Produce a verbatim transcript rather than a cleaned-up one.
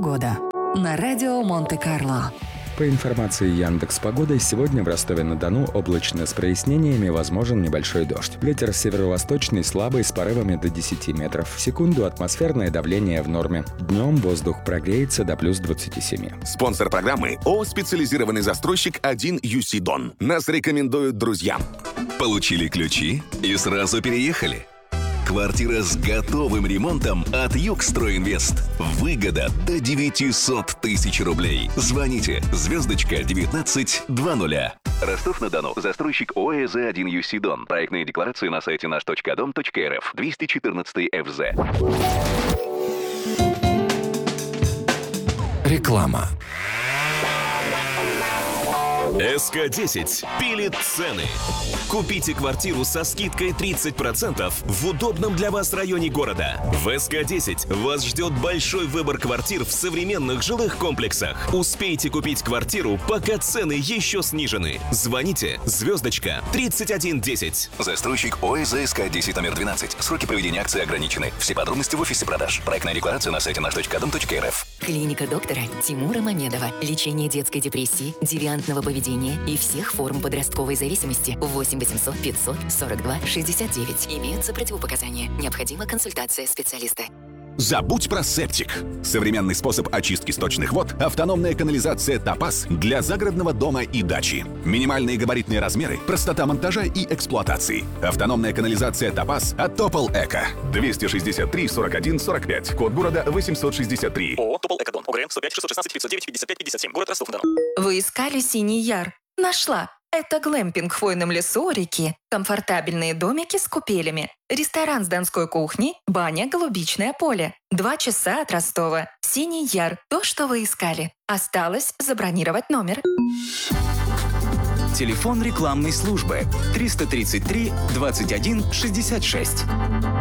Погода на радио Монте-Карло. По информации Яндекс.Погоды, сегодня в Ростове-на-Дону облачно с прояснениями, возможен небольшой дождь. Ветер северо-восточный слабый с порывами до десяти метров в секунду, атмосферное давление в норме. Днем воздух прогреется до плюс двадцати семи. Спонсор программы ООО «Специализированный застройщик один ю си Дон». Нас рекомендуют друзьям. Получили ключи и сразу переехали? Квартира с готовым ремонтом от Югстройинвест. Выгода до девятисот тысяч рублей. Звоните звездочка девятнадцать двадцать. Ростов-на-Дону. Застройщик ООО «ЭЗ один ю си Дон». Проектные декларации на сайте наш точка дом точка эр эф. двести четырнадцать эф зэ. Реклама. эс ка десять пилит цены. Купите квартиру со скидкой тридцать процентов в удобном для вас районе города. В эс ка десять вас ждет большой выбор квартир в современных жилых комплексах. Успейте купить квартиру, пока цены еще снижены. Звоните звездочка тридцать один десять. Застройщик ООО «эс ка десять номер двенадцать. Сроки проведения акции ограничены. Все подробности в офисе продаж. Проектная декларация на сайте наш точка дом точка эр эф. Клиника доктора Тимура Мамедова. Лечение детской депрессии, девиантного поведения и всех форм подростковой зависимости. восемь восемьсот пятьсот сорок два шестьдесят девять. Имеются противопоказания. Необходима консультация специалиста. Забудь про септик. Современный способ очистки сточных вод – автономная канализация «Топаз» для загородного дома и дачи. Минимальные габаритные размеры, простота монтажа и эксплуатации. Автономная канализация «Топаз» от Топол Эко. двести шестьдесят три сорок один сорок пять. Код города восемьсот шестьдесят три. ООО «Топол Эко Дон». ОГРН сто пять шестьсот шестнадцать пятьсот девять пятьдесят пять пятьдесят семь. Город Ростов-на-Дону. Вы искали Синий Яр? Нашла. Это глэмпинг в хвойном лесу у реки, комфортабельные домики с купелями, ресторан с донской кухней, баня, голубичное поле. Два часа от Ростова. Синий Яр. То, что вы искали. Осталось забронировать номер. Телефон рекламной службы триста тридцать три двадцать один шестьдесят шесть.